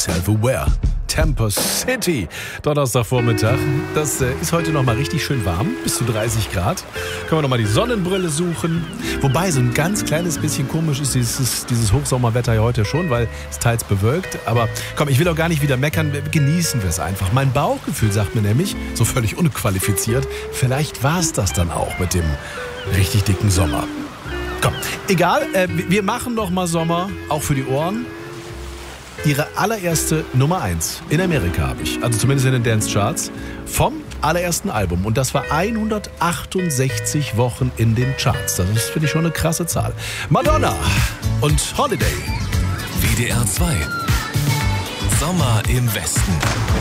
Self-Aware. Tampa City, Donnerstagvormittag. Das ist heute nochmal richtig schön warm, bis zu 30 Grad. Können wir nochmal die Sonnenbrille suchen. Wobei, so ein ganz kleines bisschen komisch ist dieses Hochsommerwetter ja heute schon, weil es teils bewölkt. Aber komm, ich will auch gar nicht wieder meckern, genießen wir es einfach. Mein Bauchgefühl sagt mir nämlich, so völlig unqualifiziert, vielleicht war es das dann auch mit dem richtig dicken Sommer. Komm, egal, wir machen nochmal Sommer, auch für die Ohren. Ihre allererste Nummer 1 in Amerika habe ich, also zumindest in den Dance-Charts, vom allerersten Album. Und das war 168 Wochen in den Charts. Das ist, finde ich, schon eine krasse Zahl. Madonna und Holiday. WDR 2. Sommer im Westen.